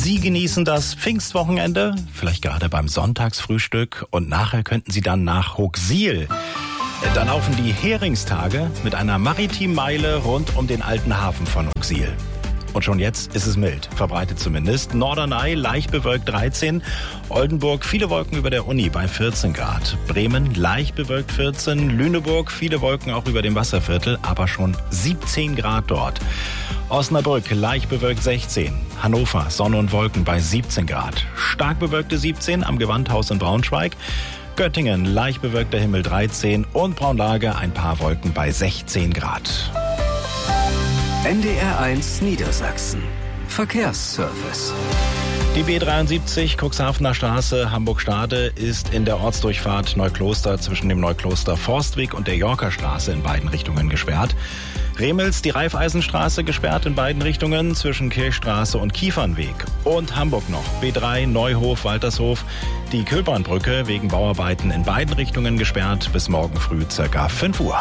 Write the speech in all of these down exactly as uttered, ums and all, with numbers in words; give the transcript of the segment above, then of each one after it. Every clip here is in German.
Sie genießen das Pfingstwochenende, vielleicht gerade beim Sonntagsfrühstück, und nachher könnten Sie dann nach Hooxil. Da laufen die Heringstage mit einer Maritimmeile rund um den alten Hafen von Hooxil. Und schon jetzt ist es mild, verbreitet zumindest. Norderney leicht bewölkt dreizehn, Oldenburg viele Wolken über der Uni bei vierzehn Grad. Bremen leicht bewölkt vierzehn, Lüneburg viele Wolken auch über dem Wasserviertel, aber schon siebzehn Grad dort. Osnabrück leicht bewölkt sechzehn, Hannover Sonne und Wolken bei siebzehn Grad. Stark bewölkte siebzehn am Gewandhaus in Braunschweig. Göttingen leicht bewölkter Himmel dreizehn und Braunlage ein paar Wolken bei sechzehn Grad. N D R eins Niedersachsen. Verkehrsservice. Die B dreiundsiebzig Cuxhavener Straße Hamburg-Stade ist in der Ortsdurchfahrt Neukloster zwischen dem Neukloster Forstweg und der Yorker Straße in beiden Richtungen gesperrt. Remels die Raiffeisenstraße gesperrt in beiden Richtungen zwischen Kirchstraße und Kiefernweg. Und Hamburg noch B drei Neuhof Waltershof, die Köhlbahnbrücke wegen Bauarbeiten in beiden Richtungen gesperrt bis morgen früh ca. fünf Uhr.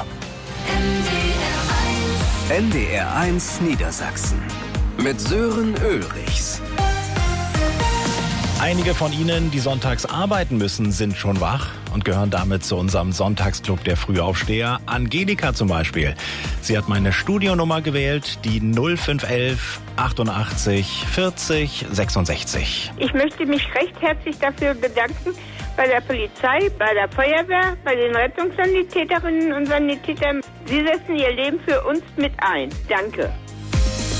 N D R eins Niedersachsen mit Sören Ulrichs. Einige von Ihnen, die sonntags arbeiten müssen, sind schon wach und gehören damit zu unserem Sonntagsclub der Frühaufsteher. Angelika zum Beispiel. Sie hat meine Studionummer gewählt, die null fünf elf achtundachtzig vierzig sechsundsechzig. Ich möchte mich recht herzlich dafür bedanken, bei der Polizei, bei der Feuerwehr, bei den Rettungssanitäterinnen und Sanitätern. Sie setzen ihr Leben für uns mit ein. Danke.